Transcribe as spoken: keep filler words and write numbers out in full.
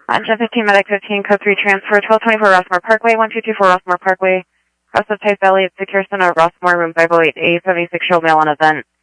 Engine fifteen, Medic fifteen, code three transfer, twelve twenty-four Rossmore Parkway, one two two four Rossmore Parkway, cross of Type Valley at Secure Center of Rossmore, room five oh eight, A seventy-six, show mail on event.